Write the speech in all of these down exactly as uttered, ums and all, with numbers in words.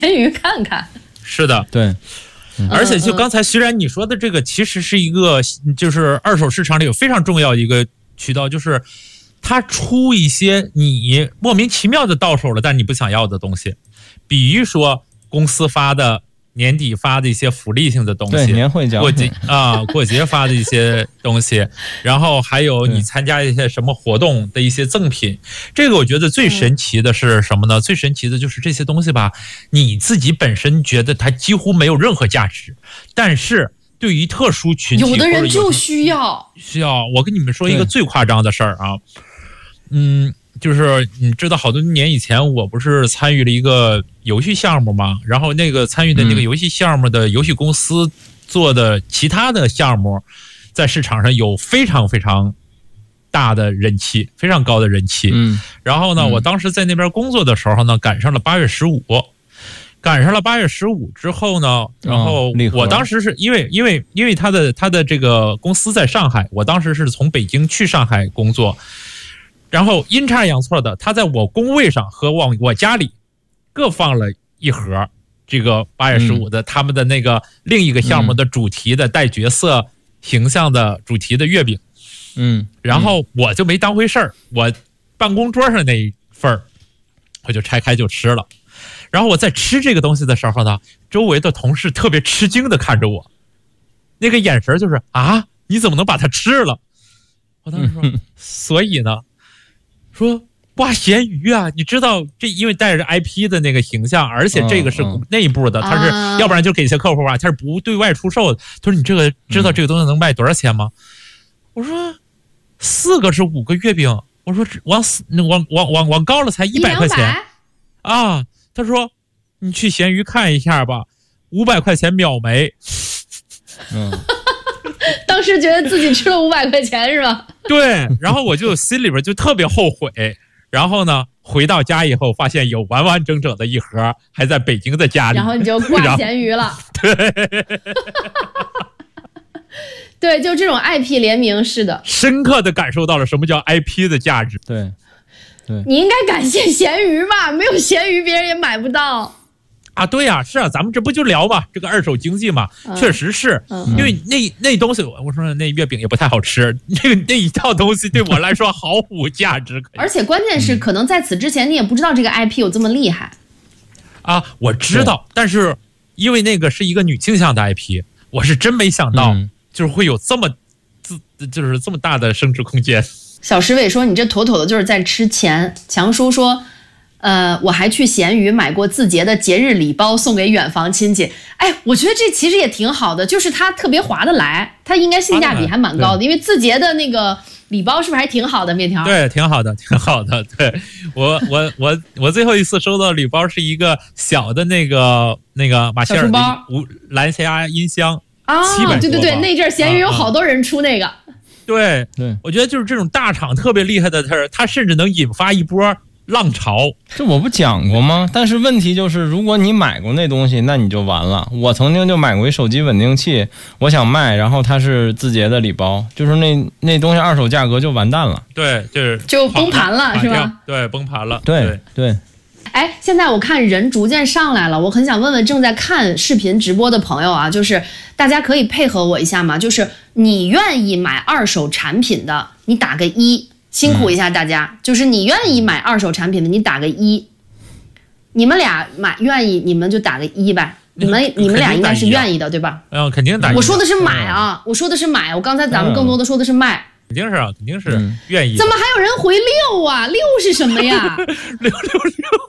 鱼看看。 是的， 对。 而且就刚才虽然你说的这个其实是一个就是二手市场里有非常重要的一个渠道，就是它出一些你莫名其妙的到手了但你不想要的东西，比如说公司发的年底发的一些福利性的东西， 对，年会奖过节啊，过节发的一些东西，然后还有你参加一些什么活动的一些赠品。这个我觉得最神奇的是什么呢？嗯、最神奇的就是这些东西吧，你自己本身觉得它几乎没有任何价值，但是对于特殊群体， 有的人就需要需要。我跟你们说一个最夸张的事儿啊，嗯。就是你知道好多年以前我不是参与了一个游戏项目吗？然后那个参与的那个游戏项目的游戏公司做的其他的项目在市场上有非常非常大的人气，非常高的人气。 嗯， 然后呢，我当时在那边工作的时候呢，赶上了八月十五，赶上了八月十五之后呢，然后我当时是因为因为因为他的他的这个公司在上海，我当时是从北京去上海工作。然后阴差阳错的，他在我工位上和往我家里各放了一盒这个八月十五的、嗯、他们的那个另一个项目的主题的带角色形象的主题的月饼。 嗯， 然后我就没当回事儿，我办公桌上那一份儿我就拆开就吃了。然后我在吃这个东西的时候呢，周围的同事特别吃惊的看着我，那个眼神就是啊，你怎么能把它吃了？我当时说，所以呢。说哇咸鱼啊，你知道这因为带着 I P 的那个形象，而且这个是内部的，他、嗯、是、啊、要不然就给一些客户啊，他是不对外出售的。他说你这个知道这个东西能卖多少钱吗？嗯、我说四个是五个月饼，我说往往往往往高了才一百块钱啊。他说你去咸鱼看一下吧，五百块钱秒没。 嗯。 当时觉得自己吃了五百块钱是吧？ 对，然后我就心里边就特别后悔。然后呢，回到家以后发现有完完整整的一盒还在北京的家里， 然后你就挂咸鱼了。 对， 对，就这种 I P 联名是的， 深刻的感受到了什么叫 I P 的价值。 对，对， 你应该感谢咸鱼吧，没有咸鱼别人也买不到。 啊，对呀、啊，是啊，咱们这不就聊嘛，这个二手经济嘛，嗯、确实是、嗯、因为那那东西，我说那月饼也不太好吃，那个那一套东西对我来说毫无价值。 而且关键是，可能在此之前你也不知道这个 I P 有这么厉害。 啊，我知道，但是因为那个是一个女性向的 I P， 我是真没想到，嗯、就是会有这么自就是这么大的升值空间。 小石伟说：“你这妥妥的就是在吃钱。”强叔说。呃，我还去闲鱼买过字节的节日礼包送给远房亲戚。哎，我觉得这其实也挺好的，就是它特别划得来，它应该性价比还蛮高的，因为字节的那个礼包是不是还挺好的？面条对，挺好的，挺好的。对我，我，我，我最后一次收到礼包是一个小的那个那个马歇尔的无蓝牙音箱啊，对对对，那阵儿闲鱼有好多人出那个。 啊啊对对，我觉得就是这种大厂特别厉害的，它它甚至能引发一波。浪潮， 这我不讲过吗？但是问题就是，如果你买过那东西，那你就完了。我曾经就买过一手机稳定器，我想卖，然后它是字节的礼包，就是那那东西二手价格就完蛋了。 对，就是就崩盘了，是吧？ 对，崩盘了。 对对。 对哎，现在我看人逐渐上来了，我很想问问正在看视频直播的朋友啊，就是大家可以配合我一下吗？就是你愿意买二手产品的，你打个一。辛苦一下大家、嗯、就是你愿意买二手产品的你打个一，你们俩买愿意你们就打个一呗，你们你们俩应该是愿意的对吧？ 嗯，肯定打一。 我说的是买啊、嗯、我说的是买，我刚才咱们更多的说的是卖、嗯、 肯定是啊，肯定是愿意、嗯、 怎么还有人回六啊？六是什么呀？ 六六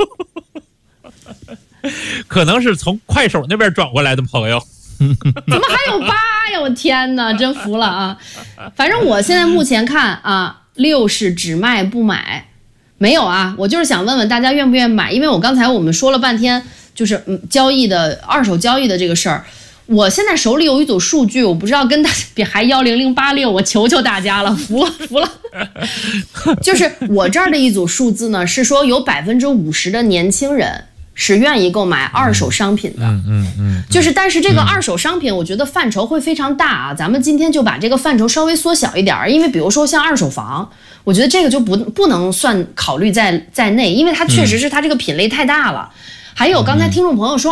六可能是从快手那边转过来的朋友。 怎么还有八呀？我天哪，真服了啊！反正我现在目前看啊，六是只卖不买，没有啊。我就是想问问大家愿不愿意买，因为我刚才我们说了半天，就是嗯交易的二手交易的这个事儿。我现在手里有一组数据，我不知道跟大家比还幺零零八六，我求求大家了，服了服了。就是我这儿的一组数字呢，是说有百分之五十的年轻人。是愿意购买二手商品的， 嗯嗯嗯， 就是但是这个二手商品，我觉得范畴会非常大啊。咱们今天就把这个范畴稍微缩小一点，因为比如说像二手房，我觉得这个就不不能算考虑在在内，因为它确实是它这个品类太大了。 还有刚才听众朋友说